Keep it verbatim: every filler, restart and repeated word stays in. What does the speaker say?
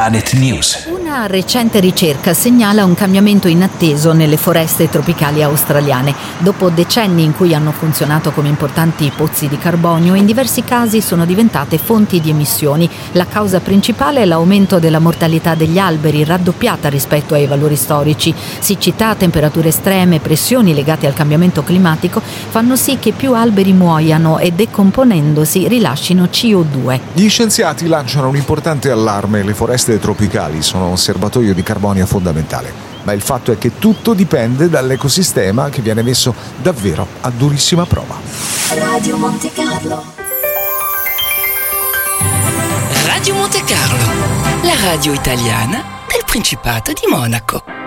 Planet News. Una recente ricerca segnala un cambiamento inatteso nelle foreste tropicali australiane. Dopo decenni in cui hanno funzionato come importanti pozzi di carbonio, in diversi casi sono diventate fonti di emissioni. La causa principale è l'aumento della mortalità degli alberi, raddoppiata rispetto ai valori storici. Siccità, temperature estreme, pressioni legate al cambiamento climatico fanno sì che più alberi muoiano e, decomponendosi, rilascino C O due. Gli scienziati lanciano un importante allarme: le foreste tropicali sono un serbatoio di carbonio fondamentale. Ma il fatto è che tutto dipende dall'ecosistema, che viene messo davvero a durissima prova. Radio Monte Carlo. Radio Monte Carlo, la radio italiana del Principato di Monaco.